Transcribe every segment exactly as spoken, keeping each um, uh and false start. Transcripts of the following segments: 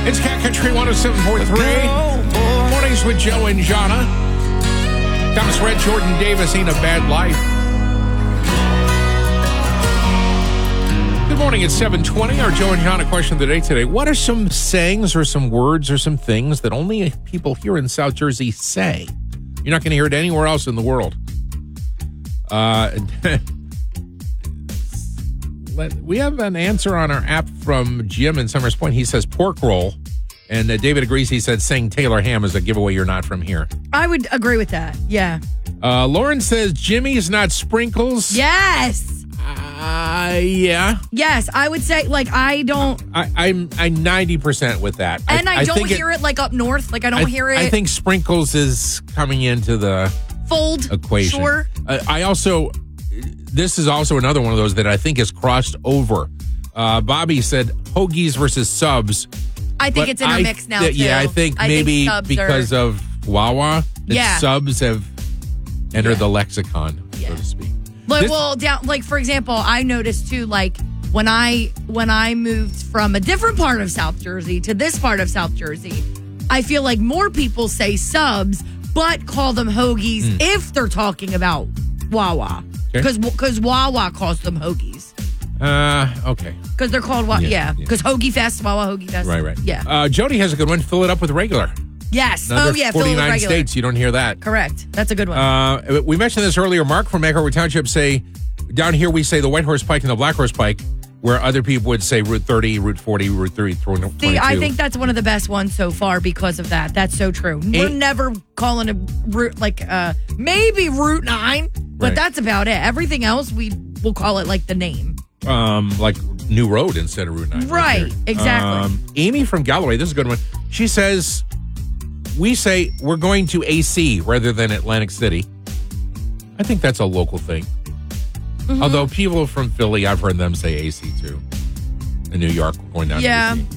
It's Cat Country one oh seven point three. Mornings with Joe and Jonna. Thomas Red, Jordan Davis, Ain't a Bad Life. Good morning, it's seven twenty. Our Joe and Jonna question of the day today. What are some sayings or some words or some things that only people here in South Jersey say? You're not going to hear it anywhere else in the world. Uh, let, we have an answer on our app from Jim in Summers Point. He says pork roll. And uh, David agrees. He said saying Taylor ham is a giveaway you're not from here. I would agree with that. Yeah. Uh, Lauren says Jimmy's not sprinkles. Yes. Uh, yeah. Yes, I would say, like, I don't. I, I'm I'm ninety percent with that. And I, I don't think hear it, it, like, up north. Like, I don't I, hear it. I think sprinkles is coming into the fold equation. Sure. Uh, I also, this is also another one of those that I think is crossed over. Uh, Bobby said hoagies versus subs. I think but it's intermixed I, now, th- too. Yeah, I think I maybe think because are... of Wawa, that yeah. subs have entered yeah. the lexicon, yeah. so to speak. Like, this, well, down, like, for example, I noticed, too, like, when I when I moved from a different part of South Jersey to this part of South Jersey, I feel like more people say subs, but call them hoagies mm. if they're talking about Wawa. Because okay. because Wawa calls them hoagies. Uh, okay. Because they're called, wa- yeah. Because yeah. Hoagie Fest, Wawa Hoagie Fest. Right, right. Yeah. Uh, Jody has a good one. Fill it up with regular. Yes. Another oh, yeah. Fill it with regular. states, you don't hear that. Correct. That's a good one. Uh, we mentioned this earlier. Mark from Egg Harbor Township say, down here we say the White Horse Pike and the Black Horse Pike, where other people would say Route thirty, Route forty, Route thirty, twenty-two. See, I think that's one of the best ones so far because of that. That's so true. We're Eight. never calling a route, like, uh, maybe Route nine, but right. that's about it. Everything else, we will call it, like, the name. Um, like New Road instead of Route nine. Right, right exactly. Um, Amy from Galloway, this is a good one. She says, we say we're going to A C rather than Atlantic City. I think that's a local thing. Mm-hmm. Although people from Philly, I've heard them say A C too. In New York, we're going down yeah. to A C.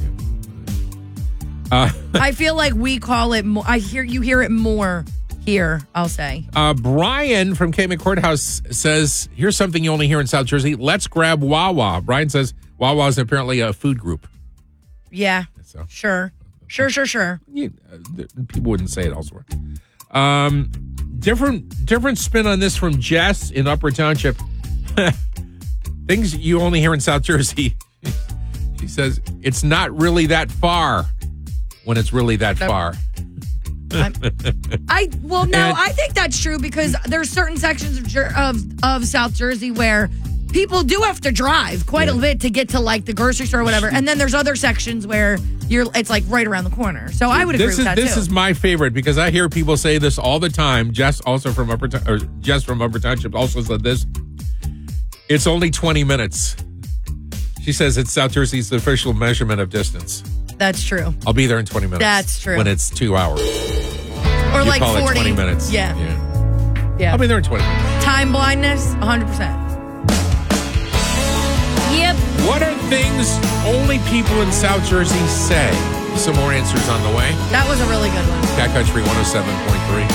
Yeah. Uh, I feel like we call it more. I hear you hear it more here, I'll say. Uh, Brian from Cape May Courthouse says, here's something you only hear in South Jersey. Let's grab Wawa. Brian says Wawa is apparently a food group. Yeah, so. sure. Sure, sure, sure. Yeah, uh, people wouldn't say it elsewhere. Um, different, different spin on this from Jess in Upper Township. Things you only hear in South Jersey. She says, it's not really that far when it's really that no. far. I'm, I well no and, I think that's true because there's certain sections of, of of South Jersey where people do have to drive quite yeah. a bit to get to like the grocery store or whatever, and then there's other sections where you're it's like right around the corner. So I would agree this with is, that this too. This is my favorite because I hear people say this all the time. Jess also from Upper or Jess from Upper Township also said this. It's only twenty minutes. She says it's South Jersey's official measurement of distance. That's true. I'll be there in twenty minutes. That's true. When it's two hours. Or you like call forty. It twenty minutes. Yeah. yeah. Yeah. I'll be there in twenty minutes. Time blindness, one hundred percent. Yep. What are things only people in South Jersey say? Some more answers on the way. That was a really good one. Cat Country one oh seven point three.